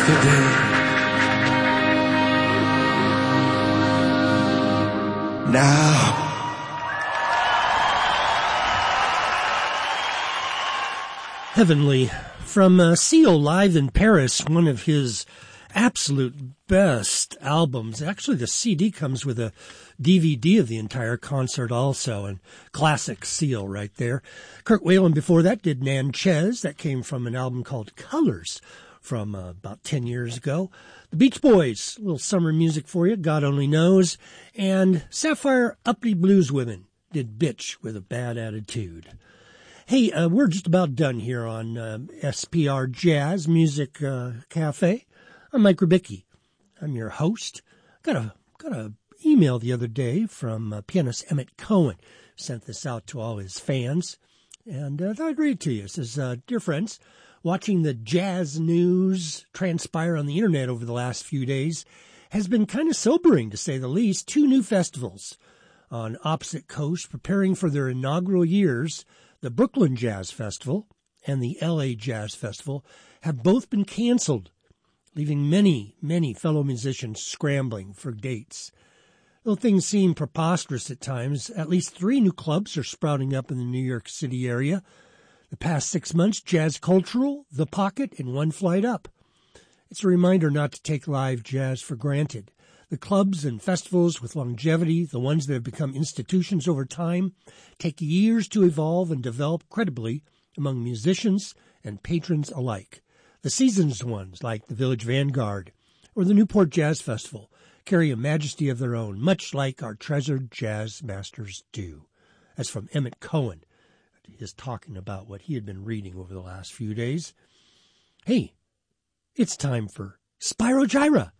yesterday. Now Heavenly from Seal live in Paris, one of his absolute best albums. Actually, the CD comes with a DVD of the entire concert also, and classic Seal right there. Kirk Whalum before that did Natchez. That came from an album called Colors from about 10 years ago. The Beach Boys, a little summer music for you, God Only Knows. And Sapphire Uppity Blues Women did Bitch with a Bad Attitude. Hey, we're just about done here on SPR Jazz Music Cafe. I'm Mike Rubicki. I'm your host. Got a email the other day from pianist Emmett Cohen. Sent this out to all his fans, and I thought I'd read it to you. It says, "Dear friends, watching the jazz news transpire on the internet over the last few days has been kind of sobering, to say the least. 2 new festivals on opposite coasts preparing for their inaugural years. The Brooklyn Jazz Festival and the LA Jazz Festival have both been canceled, leaving many, many fellow musicians scrambling for dates. Though things seem preposterous at times, at least 3 new clubs are sprouting up in the New York City area. The past 6 months, Jazz Cultural, The Pocket, and One Flight Up. It's a reminder not to take live jazz for granted. The clubs and festivals with longevity, the ones that have become institutions over time, take years to evolve and develop credibly among musicians and patrons alike. The seasoned ones, like the Village Vanguard or the Newport Jazz Festival, carry a majesty of their own, much like our treasured jazz masters do." That's from Emmett Cohen. He's talking about what he had been reading over the last few days. Hey, it's time for Spyro Gyra.